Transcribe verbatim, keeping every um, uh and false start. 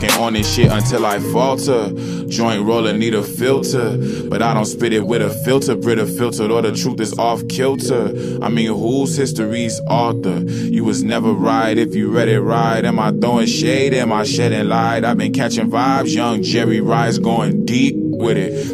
on this shit until I falter. Joint roller need a filter, but I don't spit it with a filter. Brita filtered or the truth is off kilter. I mean, whose history's author? You was never right if you read it right. Am I throwing shade? Am I shedding light? I've been catching vibes. Young Jerry Rice going deep with it.